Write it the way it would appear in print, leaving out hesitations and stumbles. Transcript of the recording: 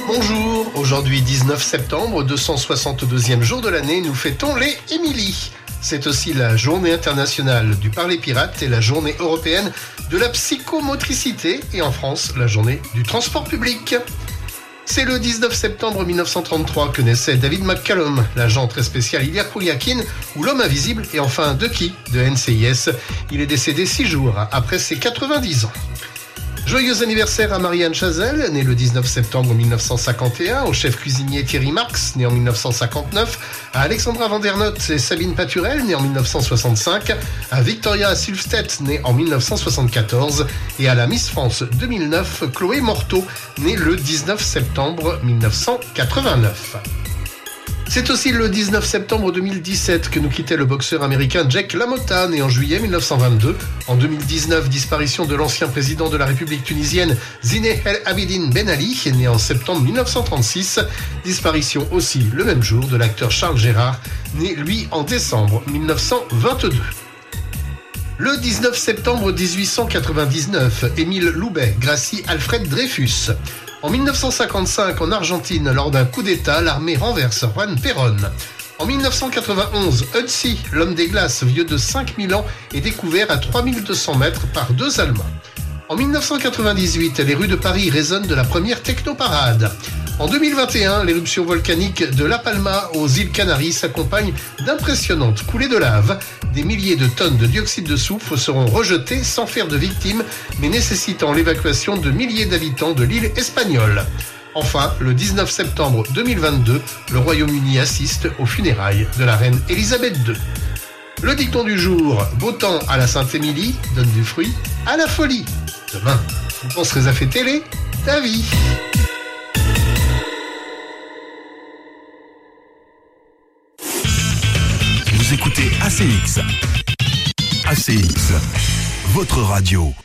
Bonjour, aujourd'hui 19 septembre, 262e jour de l'année, nous fêtons les Émilie. C'est aussi la journée internationale du parler pirate et la journée européenne de la psychomotricité et en France, la journée du transport public. C'est le 19 septembre 1933 que naissait David McCallum, l'agent très spécial Ilya Kouliakin, ou l'homme invisible, et enfin Ducky de NCIS. Il est décédé 6 jours après ses 90 ans. Joyeux anniversaire à Marianne Chazelle, née le 19 septembre 1951, au chef cuisinier Thierry Marx, né en 1959, à Alexandra Vandernoot et Sabine Paturel, née en 1965, à Victoria Silvstedt, née en 1974, et à la Miss France 2009, Chloé Morteau, née le 19 septembre 1989. C'est aussi le 19 septembre 2017 que nous quittait le boxeur américain Jack LaMotta, né en juillet 1922. En 2019, disparition de l'ancien président de la République tunisienne Zine El Abidine Ben Ali, né en septembre 1936. Disparition aussi le même jour de l'acteur Charles Gérard, né lui en décembre 1922. Le 19 septembre 1899, Émile Loubet gracie Alfred Dreyfus. En 1955, en Argentine, lors d'un coup d'État, l'armée renverse Juan Perón. En 1991, Ötzi, l'homme des glaces, vieux de 5000 ans, est découvert à 3200 mètres par 2 Allemands. En 1998, les rues de Paris résonnent de la première technoparade. En 2021, l'éruption volcanique de La Palma aux îles Canaries s'accompagne d'impressionnantes coulées de lave. Des milliers de tonnes de dioxyde de soufre seront rejetées sans faire de victimes, mais nécessitant l'évacuation de milliers d'habitants de l'île espagnole. Enfin, le 19 septembre 2022, le Royaume-Uni assiste aux funérailles de la reine Elisabeth II. Le dicton du jour, beau temps à la Sainte-Émilie, donne du fruit à la folie. Demain, vous penserez à fêter les Davy. Vous écoutez ACX. ACX, votre radio.